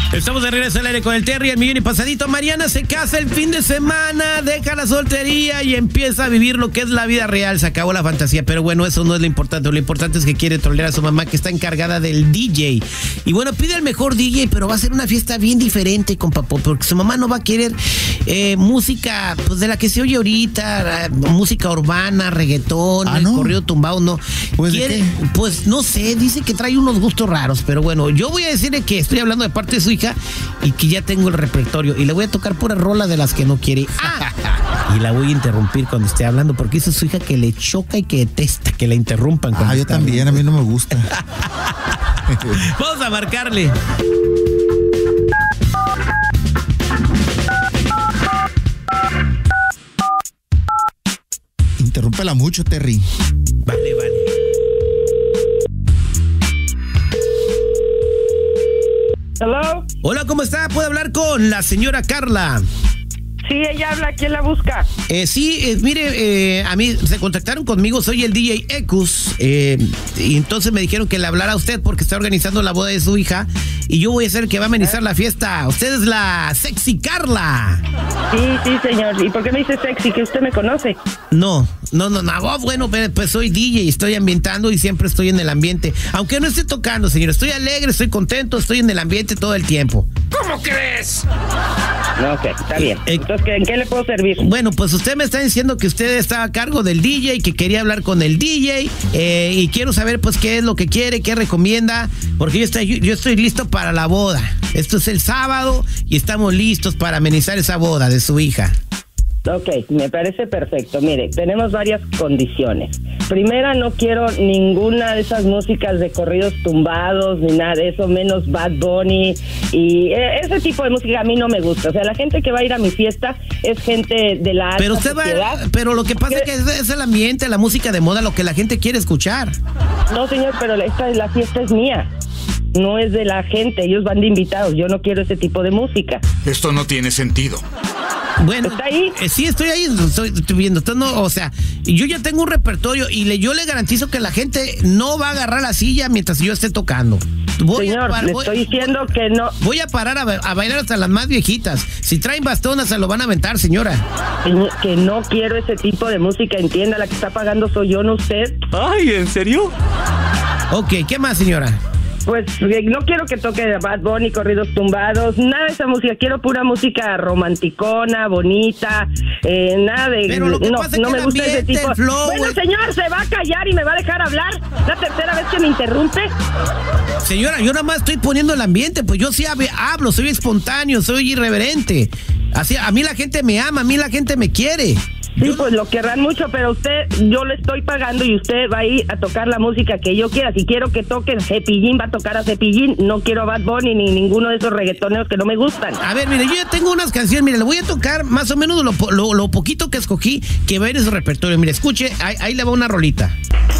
Estamos de regreso al aire con el Terry, el millón y pasadito. Mariana se casa el fin de semana, deja la soltería y empieza a vivir lo que es la vida real. Se acabó la fantasía, pero bueno, eso no es lo importante. Lo importante es que quiere trolear a su mamá, que está encargada del DJ. Y bueno, pide el mejor DJ, pero va a ser una fiesta bien diferente con papá, porque su mamá no va a querer música pues de la que se oye ahorita, música urbana, reggaetón, ¿no? corrido tumbado, no. ¿Pues quiere, pues no sé, dice que trae unos gustos raros, pero bueno, yo voy a decirle que estoy hablando de parte de su hija y que ya tengo el repertorio y le voy a tocar pura rola de las que no quiere. Y la voy a interrumpir cuando esté hablando, porque dice su hija que le choca y que detesta que la interrumpan. Yo también, a mí no me gusta. Vamos a marcarle. Interrúmpela mucho, Terry. Vale. Hello. Hola, ¿cómo está? ¿Puedo hablar con la señora Carla? Sí, ella habla. ¿Quién la busca? Mire, a mí se contactaron conmigo, soy el DJ Ecus, y entonces me dijeron que le hablara a usted porque está organizando la boda de su hija y yo voy a ser el que va a amenizar la fiesta. Usted es la sexy Carla. Sí, señor. ¿Y por qué me dice sexy? ¿Que usted me conoce? No. Bueno, pues soy DJ, estoy ambientando y siempre estoy en el ambiente. Aunque no esté tocando, señor, estoy alegre, estoy contento, estoy en el ambiente todo el tiempo. ¿Cómo crees? No, ok, está bien. Entonces, ¿en qué le puedo servir? Bueno, pues usted me está diciendo que usted está a cargo del DJ, que quería hablar con el DJ, y quiero saber pues qué es lo que quiere, qué recomienda, porque yo estoy listo para la boda. Esto es el sábado y estamos listos para amenizar esa boda de su hija. Ok, me parece perfecto. Mire, tenemos varias condiciones. Primera, no quiero ninguna de esas músicas de corridos tumbados, ni nada de eso, menos Bad Bunny. Y ese tipo de música a mí no me gusta. O sea, la gente que va a ir a mi fiesta es gente de la alta sociedad. Pero lo que pasa es que es el ambiente, la música de moda, lo que la gente quiere escuchar. No, señor, pero la fiesta es mía. No es de la gente, ellos van de invitados. Yo no quiero ese tipo de música. Esto no tiene sentido. Bueno, ¿está ahí? Sí, estoy ahí, estoy viendo. No, o sea, yo ya tengo un repertorio y yo le garantizo que la gente no va a agarrar la silla mientras yo esté tocando. Señor, le estoy diciendo que no. Voy a parar a bailar hasta las más viejitas. Si traen bastonas se lo van a aventar, señora. Que no quiero ese tipo de música, entienda, la que está pagando soy yo, no usted. Ay, ¿en serio? Ok, ¿qué más, señora? Pues no quiero que toque Bad Bunny, corridos tumbados, nada de esa música. Quiero pura música romanticona, bonita, nada de... Pero lo que pasa es que me gusta ese tipo. Bueno, señor, ¿se va a callar y me va a dejar hablar? ¿La tercera vez que me interrumpe? Señora, yo nada más estoy poniendo el ambiente, pues yo sí hablo, soy espontáneo, soy irreverente. Así, a mí la gente me ama, a mí la gente me quiere. Sí, pues lo querrán mucho, pero yo le estoy pagando y usted va a ir a tocar la música que yo quiera. Si quiero que toque Cepillín, va a tocar a Cepillín. No quiero Bad Bunny ni ninguno de esos reggaetoneros que no me gustan. A ver, mire, yo ya tengo unas canciones. Mire, le voy a tocar más o menos lo poquito que escogí que va a ir en su repertorio. Mire, escuche, ahí le va una rolita.